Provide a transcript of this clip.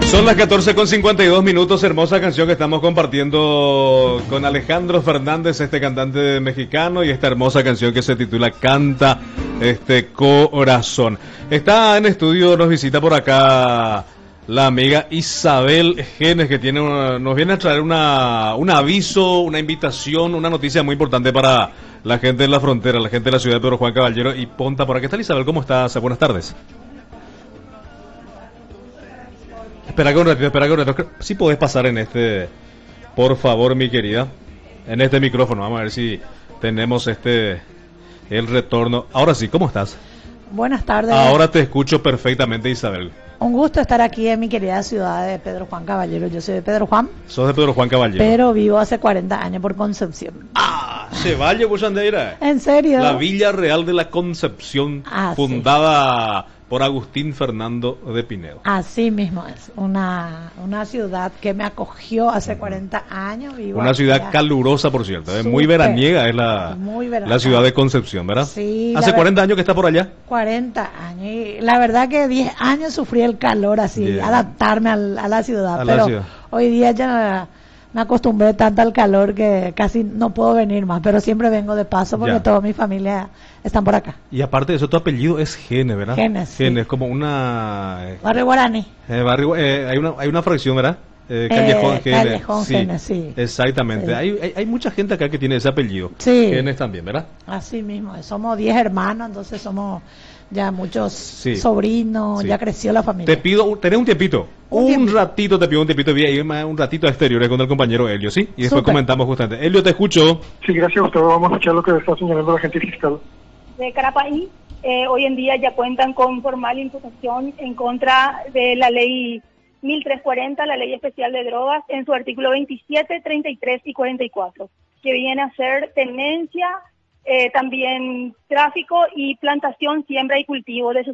Son las 14:52, hermosa canción que estamos compartiendo con Alejandro Fernández, este cantante mexicano, y esta hermosa canción que se titula Canta Corazón. Está en estudio, nos visita por acá la amiga Isabel Genes, que nos viene a traer un aviso, una invitación, una noticia muy importante para la gente de la frontera, la gente de la ciudad de Pedro Juan Caballero y Ponta. Por acá está Isabel, ¿cómo estás? Buenas tardes. Espera que un ratito. Si podés pasar en por favor, mi querida, en este micrófono. Vamos a ver si tenemos el retorno. Ahora sí, ¿cómo estás? Buenas tardes. Ahora te escucho perfectamente, Isabel. Un gusto estar aquí en mi querida ciudad de Pedro Juan Caballero. Yo soy de Pedro Juan. Sos de Pedro Juan Caballero. Pero vivo hace 40 años por Concepción. Se vaya, Busandeira. ¿En serio? La Villa Real de la Concepción, fundada por Agustín Fernando de Pinedo. Así mismo es. Una ciudad que me acogió hace 40 años. Una ciudad calurosa, por cierto. Muy veraniega es la ciudad de Concepción, ¿verdad? Sí. ¿Hace 40 años que está por allá? 40 años. Y la verdad que 10 años sufrí el calor así, adaptarme a la ciudad. Pero hoy día ya me acostumbré tanto al calor que casi no puedo venir más, pero siempre vengo de paso porque toda mi familia están por acá. Y aparte de eso, tu apellido es Genes, ¿verdad? Genes, Genes, como una... Barrio Guaraní. Hay una fracción, ¿verdad? Callejón Genes. Callejón Genes, sí. Exactamente. Sí. Hay mucha gente acá que tiene ese apellido. Sí. Genes también, ¿verdad? Así mismo. Somos 10 hermanos, entonces somos ya muchos sobrinos, ya creció la familia. Te pido, tenés un tiempito. Un ratito te pido un tiempito, un ratito a exteriores con el compañero Helio, ¿sí? Y después comentamos justamente. Helio, te escucho. Sí, gracias, Gustavo. Vamos a escuchar lo que está señalando la agente fiscal. De Carapaí, hoy en día ya cuentan con formal imputación en contra de la ley 1340, la ley especial de drogas, en su artículo 27, 33 y 44, que viene a ser tenencia, también tráfico y plantación, siembra y cultivo de